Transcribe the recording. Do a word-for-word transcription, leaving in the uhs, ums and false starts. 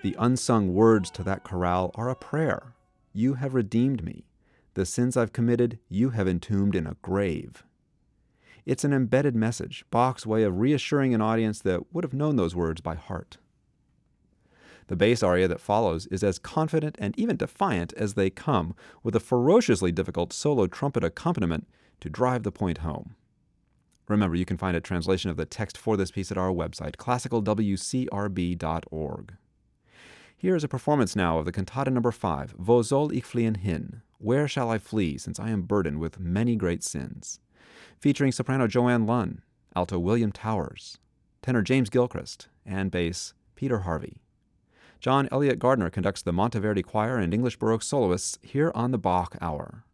The unsung words to that chorale are a prayer. You have redeemed me. The sins I've committed, you have entombed in a grave. It's an embedded message, Bach's way of reassuring an audience that would have known those words by heart. The bass aria that follows is as confident and even defiant as they come, with a ferociously difficult solo trumpet accompaniment to drive the point home. Remember, you can find a translation of the text for this piece at our website, classical w c r b dot org. Here is a performance now of the cantata number five, Wo soll ich fliehen hin? Where shall I flee, since I am burdened with many great sins? Featuring soprano Joanne Lunn, alto William Towers, tenor James Gilchrist, and bass Peter Harvey. John Elliott Gardner conducts the Monteverdi Choir and English Baroque soloists here on the Bach Hour.